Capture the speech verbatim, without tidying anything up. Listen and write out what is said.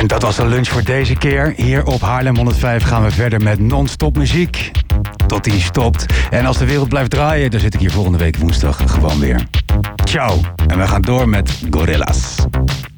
En dat was de lunch voor deze keer. Hier op Haarlem honderdvijf gaan we verder met non-stop muziek. Tot die stopt. En als de wereld blijft draaien, dan zit ik hier volgende week woensdag gewoon weer. Ciao. En we gaan door met Gorillaz.